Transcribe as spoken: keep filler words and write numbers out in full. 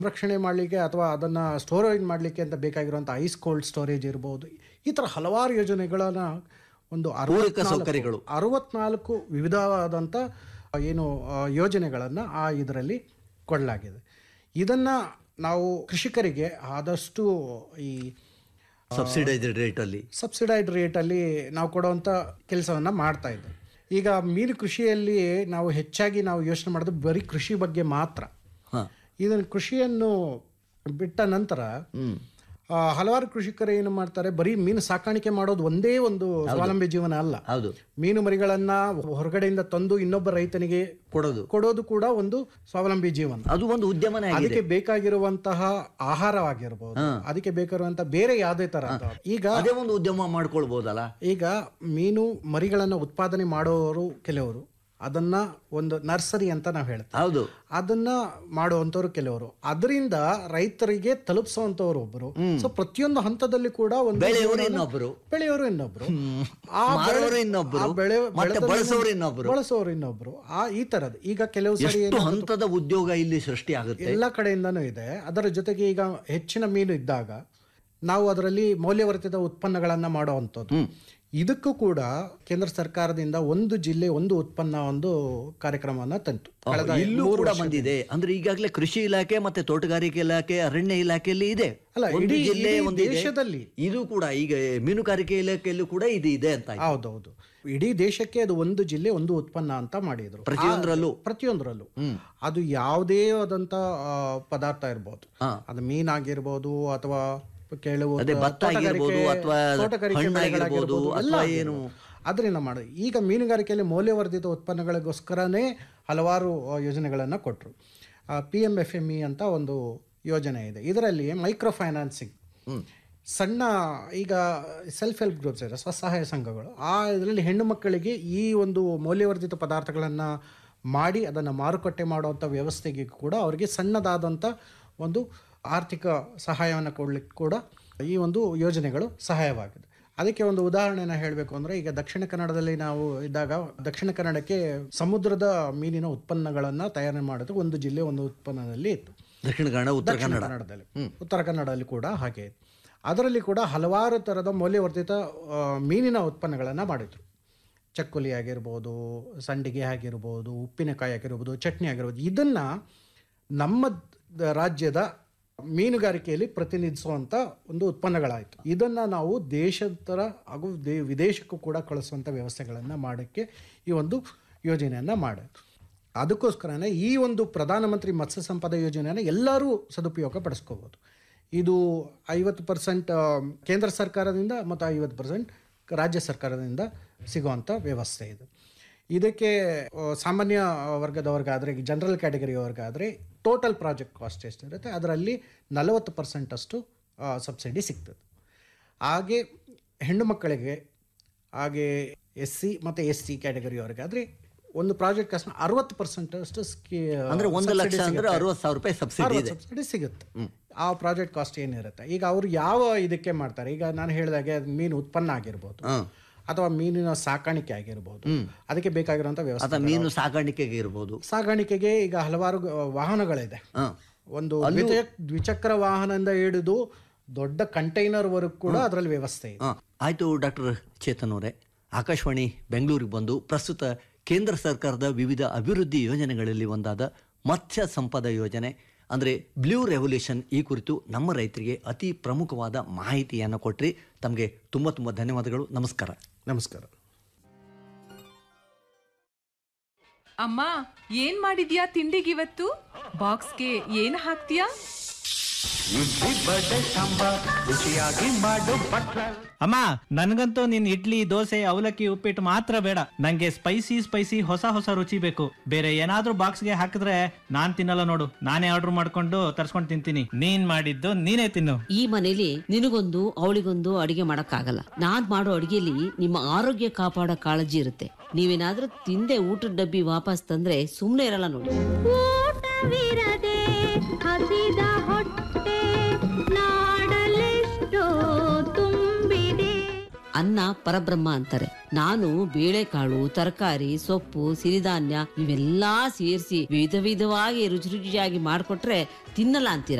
ಸಂರಕ್ಷಣೆ ಮಾಡಲಿಕ್ಕೆ ಅಥವಾ ಅದನ್ನು ಸ್ಟೋರೇಜ್ ಮಾಡಲಿಕ್ಕೆ ಅಂತ ಬೇಕಾಗಿರುವಂಥ ಐಸ್ ಕೋಲ್ಡ್ ಸ್ಟೋರೇಜ್ ಇರ್ಬೋದು. ಈ ಥರ ಹಲವಾರು ಯೋಜನೆಗಳನ್ನು ಒಂದು ಸೌಕರ್ಯಗಳು ಅರವತ್ನಾಲ್ಕು ವಿವಿಧವಾದಂಥ ಏನು ಯೋಜನೆಗಳನ್ನು ಆ ಇದರಲ್ಲಿ ಕೊಡಲಾಗಿದೆ. ಇದನ್ನು ನಾವು ಕೃಷಿಕರಿಗೆ ಆದಷ್ಟು ಈ ಸಬ್ಸಿಡೈಸ್ಡ್ ರೇಟಲ್ಲಿ ಸಬ್ಸಿಡೈಸ್ಡ್ ರೇಟಲ್ಲಿ ನಾವು ಕೊಡುವಂಥ ಕೆಲಸವನ್ನು ಮಾಡ್ತಾ ಇದ್ದೇವೆ. ಈಗ ಮೀನು ಕೃಷಿಯಲ್ಲಿ ನಾವು ಹೆಚ್ಚಾಗಿ ನಾವು ಯೋಚನೆ ಮಾಡೋದು ಬರೀ ಕೃಷಿ ಬಗ್ಗೆ ಮಾತ್ರ. ಇದನ್ನು ಕೃಷಿಯನ್ನು ಬಿಟ್ಟ ನಂತರ ಹಲವಾರು ಕೃಷಿಕರು ಏನು ಮಾಡ್ತಾರೆ, ಬರೀ ಮೀನು ಸಾಕಾಣಿಕೆ ಮಾಡೋದು ಒಂದೇ ಒಂದು ಸ್ವಾವಲಂಬಿ ಜೀವನ ಅಲ್ಲ. ಮೀನು ಮರಿಗಳನ್ನ ಹೊರಗಡೆಯಿಂದ ತಂದು ಇನ್ನೊಬ್ಬ ರೈತನಿಗೆ ಕೊಡೋದು ಕೊಡೋದು ಕೂಡ ಒಂದು ಸ್ವಾವಲಂಬಿ ಜೀವನ. ಅದು ಒಂದು ಉದ್ಯಮನೇ. ಅದಕ್ಕೆ ಬೇಕಾಗಿರುವಂತಹ ಆಹಾರವಾಗಿರ್ಬೋದು, ಅದಕ್ಕೆ ಬೇಕಾಗಿರುವಂತಹ ಬೇರೆ ಯಾವುದೇ ತರ ಈಗ ಅದೇ ಒಂದು ಉದ್ಯಮ ಮಾಡ್ಕೊಳ್ಬಹುದಲ್ಲ. ಈಗ ಮೀನು ಮರಿಗಳನ್ನ ಉತ್ಪಾದನೆ ಮಾಡೋರು ಕೆಲವರು, ಅದನ್ನ ಒಂದು ನರ್ಸರಿ ಅಂತ ನಾವು ಹೇಳ್ತೀವಿ. ಹೌದು, ಅದನ್ನ ಮಾಡುವಂತವ್ರು ಕೆಲವರು, ಅದರಿಂದ ರೈತರಿಗೆ ತಲುಪಿಸುವಂತವ್ರು ಒಬ್ಬರು. ಸೊ ಪ್ರತಿಯೊಂದು ಹಂತದಲ್ಲಿ ಕೂಡ ಒಂದು ಬೆಳೆಯೋರು ಇನ್ನೊಬ್ರು, ಬೆಳೆಯೋರು ಇನ್ನೊಬ್ರು, ಆ ಇನ್ನೊಬ್ರು, ಬೆಳೆ ಬಳಸೋರು ಇನ್ನೊಬ್ರು, ಬಳಸೋರು ಇನ್ನೊಬ್ರು. ಆ ಈ ತರದ್ ಈಗ ಕೆಲವು ಸರಿ ಹಂತದ ಉದ್ಯೋಗ ಇಲ್ಲಿ ಸೃಷ್ಟಿ ಆಗುತ್ತೆ, ಎಲ್ಲ ಕಡೆಯಿಂದನೂ ಇದೆ. ಅದರ ಜೊತೆಗೆ ಈಗ ಹೆಚ್ಚಿನ ಮೀನು ಇದ್ದಾಗ ನಾವು ಅದರಲ್ಲಿ ಮೌಲ್ಯವರ್ಧಿತ ಉತ್ಪನ್ನಗಳನ್ನ ಮಾಡುವಂಥದ್ದು. ಇದಕ್ಕೂ ಕೂಡ ಕೇಂದ್ರ ಸರ್ಕಾರದಿಂದ ಒಂದು ಜಿಲ್ಲೆ ಒಂದು ಉತ್ಪನ್ನ ಒಂದು ಕಾರ್ಯಕ್ರಮವನ್ನ ತಂತು. ಇಲ್ಲೂ ಕೂಡ ಬಂದಿದೆ. ಅಂದ್ರೆ ಈಗಾಗಲೇ ಕೃಷಿ ಇಲಾಖೆ ಮತ್ತೆ ತೋಟಗಾರಿಕೆ ಇಲಾಖೆ, ಅರಣ್ಯ ಇಲಾಖೆಯಲ್ಲಿ ಇದೆ. ಅಲ್ಲ, ಒಂದು ಜಿಲ್ಲೆ ಒಂದು ದೇಶದಲ್ಲಿ ಇದು ಕೂಡ ಈಗ ಮೀನುಗಾರಿಕೆ ಇಲಾಖೆಯಲ್ಲೂ ಕೂಡ ಇದು ಇದೆ ಅಂತ. ಹೌದೌದು, ಇಡೀ ದೇಶಕ್ಕೆ ಅದು ಒಂದು ಜಿಲ್ಲೆ ಒಂದು ಉತ್ಪನ್ನ ಅಂತ ಮಾಡಿದ್ರು. ಪ್ರತಿಯೊಂದರಲ್ಲೂ ಪ್ರತಿಯೊಂದರಲ್ಲೂ ಅದು ಯಾವುದೇ ಆದಂತ ಪದಾರ್ಥ ಇರ್ಬೋದು, ಅದು ಮೀನಾಗಿರ್ಬೋದು ಅಥವಾ ಕೆಲವು ಅದರಿಂದ ಮಾಡೋದು. ಈಗ ಮೀನುಗಾರಿಕೆಯಲ್ಲಿ ಮೌಲ್ಯವರ್ಧಿತ ಉತ್ಪನ್ನಗಳಿಗೋಸ್ಕರನೇ ಹಲವಾರು ಯೋಜನೆಗಳನ್ನು ಕೊಟ್ಟರು. P M F M E ಅಂತ ಒಂದು ಯೋಜನೆ ಇದೆ. ಇದರಲ್ಲಿ ಮೈಕ್ರೋ ಫೈನಾನ್ಸಿಂಗ್, ಸಣ್ಣ ಈಗ ಸೆಲ್ಫ್ ಹೆಲ್ಪ್ ಗ್ರೂಪ್ಸ್ ಇದೆ, ಸ್ವಸಹಾಯ ಸಂಘಗಳು, ಆ ಇದರಲ್ಲಿ ಹೆಣ್ಣು ಮಕ್ಕಳಿಗೆ ಈ ಒಂದು ಮೌಲ್ಯವರ್ಧಿತ ಪದಾರ್ಥಗಳನ್ನು ಮಾಡಿ ಅದನ್ನು ಮಾರುಕಟ್ಟೆ ಮಾಡುವಂಥ ವ್ಯವಸ್ಥೆಗೆ ಕೂಡ ಅವರಿಗೆ ಸಣ್ಣದಾದಂಥ ಒಂದು ಆರ್ಥಿಕ ಸಹಾಯವನ್ನು ಕೊಡಲಿಕ್ಕೆ ಕೂಡ ಈ ಒಂದು ಯೋಜನೆಗಳು ಸಹಾಯವಾಗಿದೆ. ಅದಕ್ಕೆ ಒಂದು ಉದಾಹರಣೆನ ಹೇಳಬೇಕು ಅಂದರೆ, ಈಗ ದಕ್ಷಿಣ ಕನ್ನಡದಲ್ಲಿ ನಾವು ಇದ್ದಾಗ ದಕ್ಷಿಣ ಕನ್ನಡಕ್ಕೆ ಸಮುದ್ರದ ಮೀನಿನ ಉತ್ಪನ್ನಗಳನ್ನು ತಯಾರಿ ಮಾಡೋದು ಒಂದು ಜಿಲ್ಲೆ ಒಂದು ಉತ್ಪನ್ನದಲ್ಲಿ ಇತ್ತು. ದಕ್ಷಿಣ ಕನ್ನಡ, ಉತ್ತರ ಕನ್ನಡದಲ್ಲಿ ಉತ್ತರ ಕನ್ನಡದಲ್ಲಿ ಕೂಡ ಹಾಗೆ ಇತ್ತು. ಅದರಲ್ಲಿ ಕೂಡ ಹಲವಾರು ಥರದ ಮೌಲ್ಯವರ್ಧಿತ ಮೀನಿನ ಉತ್ಪನ್ನಗಳನ್ನು ಮಾಡಿದ್ರು. ಚಕ್ಕುಲಿ ಆಗಿರ್ಬೋದು, ಸಂಡಿಗೆ ಆಗಿರ್ಬೋದು, ಉಪ್ಪಿನಕಾಯಿ ಆಗಿರ್ಬೋದು, ಚಟ್ನಿ ಆಗಿರ್ಬೋದು. ಇದನ್ನು ನಮ್ಮ ರಾಜ್ಯದ ಮೀನುಗಾರಿಕೆಯಲ್ಲಿ ಪ್ರತಿನಿಧಿಸುವಂಥ ಒಂದು ಉತ್ಪನ್ನಗಳಾಯಿತು. ಇದನ್ನು ನಾವು ದೇಶದ ಹಾಗೂ ದೇ ವಿದೇಶಕ್ಕೂ ಕೂಡ ಕಳಿಸುವಂಥ ವ್ಯವಸ್ಥೆಗಳನ್ನು ಮಾಡೋಕ್ಕೆ ಈ ಒಂದು ಯೋಜನೆಯನ್ನು ಮಾಡಿದ್ರು. ಅದಕ್ಕೋಸ್ಕರನೇ ಈ ಒಂದು ಪ್ರಧಾನಮಂತ್ರಿ ಮತ್ಸ್ಯ ಸಂಪದ ಯೋಜನೆಯನ್ನು ಎಲ್ಲರೂ ಸದುಪಯೋಗ ಪಡಿಸ್ಕೋಬೋದು. ಇದು ಐವತ್ತು ಪರ್ಸೆಂಟ್ ಕೇಂದ್ರ ಸರ್ಕಾರದಿಂದ ಮತ್ತು ಐವತ್ತು ಪರ್ಸೆಂಟ್ ರಾಜ್ಯ ಸರ್ಕಾರದಿಂದ ಸಿಗುವಂಥ ವ್ಯವಸ್ಥೆ ಇದು. ಇದಕ್ಕೆ ಸಾಮಾನ್ಯ ವರ್ಗದವ್ರಿಗಾದರೆ, ಜನರಲ್ ಕ್ಯಾಟಗರಿಯವ್ರಿಗಾದರೆ ಟೋಟಲ್ ಪ್ರಾಜೆಕ್ಟ್ ಕಾಸ್ಟ್ ಎಷ್ಟಿರುತ್ತೆ ಅದರಲ್ಲಿ ನಲವತ್ತು ಪರ್ಸೆಂಟ್ ಅಷ್ಟು ಸಬ್ಸಿಡಿ ಸಿಗ್ತದೆ. ಹಾಗೆ ಹೆಣ್ಣು ಮಕ್ಕಳಿಗೆ, ಹಾಗೆ ಎಸ್ ಸಿ ಮತ್ತು ಎಸ್ ಸಿ ಕ್ಯಾಟಗರಿಯವ್ರಿಗಾದರೆ ಒಂದು ಪ್ರಾಜೆಕ್ಟ್ ಕಾಸ್ಟ್ ಅರವತ್ತು ಪರ್ಸೆಂಟ್ ಅಷ್ಟು ಅಂದರೆ ಒಂದು ಲಕ್ಷ ಅಂದರೆ ಅರವತ್ತು ಸಾವಿರ ರೂಪಾಯಿ ಸಬ್ಸಿಡಿ ಸಬ್ಸಿಡಿ ಸಿಗುತ್ತೆ. ಆ ಪ್ರಾಜೆಕ್ಟ್ ಕಾಸ್ಟ್ ಏನಿರುತ್ತೆ, ಈಗ ಅವರು ಯಾವ ಇದಕ್ಕೆ ಮಾಡ್ತಾರೆ, ಈಗ ನಾನು ಹೇಳಿದಾಗೆ ಮೀನು ಉತ್ಪನ್ನ ಆಗಿರ್ಬೋದು ಅಥವಾ ಮೀನಿನ ಸಾಕಾಣಿಕೆ ಆಗಿರ್ಬೋದು, ಅದಕ್ಕೆ ಬೇಕಾಗಿರುವಂಥ ವ್ಯವಸ್ಥೆ, ಮೀನು ಸಾಕಾಣಿಕೆಗೆ ಇರ್ಬೋದು, ಸಾಗಾಣಿಕೆಗೆ ಈಗ ಹಲವಾರು ವಾಹನಗಳಿದೆ. ಒಂದು ದ್ವಿಚಕ್ರ ವಾಹನದಿಂದ ಹಿಡಿದು ದೊಡ್ಡ ಕಂಟೈನರ್ ವರೆಗೂ ಕೂಡ ಅದರಲ್ಲಿ ವ್ಯವಸ್ಥೆ ಇದೆ. ಆಯಿತು ಡಾಕ್ಟರ್ ಚೇತನ್ ಅವರೇ, ಆಕಾಶವಾಣಿ ಬೆಂಗಳೂರಿಗೆ ಬಂದು ಪ್ರಸ್ತುತ ಕೇಂದ್ರ ಸರ್ಕಾರದ ವಿವಿಧ ಅಭಿವೃದ್ಧಿ ಯೋಜನೆಗಳಲ್ಲಿ ಒಂದಾದ ಮತ್ಸ್ಯ ಸಂಪದ ಯೋಜನೆ ಅಂದರೆ ಬ್ಲೂ ರೆವಲ್ಯೂಷನ್ ಈ ಕುರಿತು ನಮ್ಮ ರೈತರಿಗೆ ಅತಿ ಪ್ರಮುಖವಾದ ಮಾಹಿತಿಯನ್ನು ಕೊಟ್ರಿ. ತಮಗೆ ತುಂಬ ತುಂಬ ಧನ್ಯವಾದಗಳು. ನಮಸ್ಕಾರ. ನಮಸ್ಕಾರ. ಅಮ್ಮ, ಏನ್ ಮಾಡಿದ್ಯಾ ತಿಂಡಿಗಿವತ್ತು? ಬಾಕ್ಸ್ಗೆ ಏನ್ ಹಾಕ್ತೀಯಾ? ಅಮ್ಮ, ನನ್ಗಂತೂ ನಿನ್ ಇಡ್ಲಿ, ದೋಸೆ, ಅವಲಕ್ಕಿ, ಉಪ್ಪಿಟ್ಟು ಮಾತ್ರ ಬೇಡ. ನಂಗೆ ಸ್ಪೈಸಿ ಸ್ಪೈಸಿ ಹೊಸ ಹೊಸ ರುಚಿ ಬೇಕು. ಬೇರೆ ಏನಾದ್ರೂ ಬಾಕ್ಸ್ಗೆ ಹಾಕಿದ್ರೆ ನಾನ್ ತಿನ್ನಲ್ಲ ನೋಡು. ನಾನೇ ಆರ್ಡರ್ ಮಾಡ್ಕೊಂಡು ತರ್ಸ್ಕೊಂಡು ತಿಂತೀನಿ. ನೀನ್ ಮಾಡಿದ್ದು ನೀನೇ ತಿನ್ನು. ಈ ಮನೇಲಿ ನಿನಗೊಂದು ಅವಳಿಗೊಂದು ಅಡಿಗೆ ಮಾಡಕ್ಕಾಗಲ್ಲ. ನಾನ್ ಮಾಡೋ ಅಡಿಗೆಲಿ ನಿಮ್ಮ ಆರೋಗ್ಯ ಕಾಪಾಡೋ ಕಾಳಜಿ ಇರುತ್ತೆ. ನೀವೇನಾದ್ರೂ ತಿಂದೆ ಊಟದ ಡಬ್ಬಿ ವಾಪಸ್ ತಂದ್ರೆ ಸುಮ್ನೆ ಇರಲ್ಲ ನೋಡಿ. ಅನ್ನ ಪರಬ್ರಹ್ಮ ಅಂತಾರೆ. ನಾನು ಬೇಳೆಕಾಳು, ತರಕಾರಿ, ಸೊಪ್ಪು, ಸಿರಿಧಾನ್ಯ ಇವೆಲ್ಲಾ ಸೇರಿಸಿ ವಿಧ ವಿಧವಾಗಿ ರುಚಿ ರುಚಿಯಾಗಿ ಮಾಡ್ಕೊಟ್ರೆ ತಿನ್ನಲ್ಲ ಅಂತೀರ.